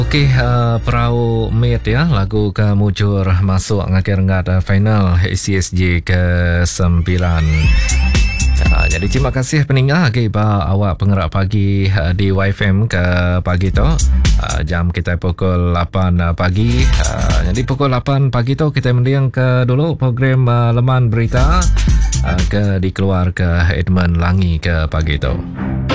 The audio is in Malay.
Okey, Perahu Mate ya, lagu ke mujur masuk ngakir-ngat final ACSJ ke-9. Jadi terima kasih peninggal ba awak pengerak pagi di YFM ke pagi tu. Jam kita pukul 8 pagi. Jadi pukul 8 pagi tu kita mendiang ke dulu program Leman Berita ke dikeluar ke Edmund Langi ke pagi tu.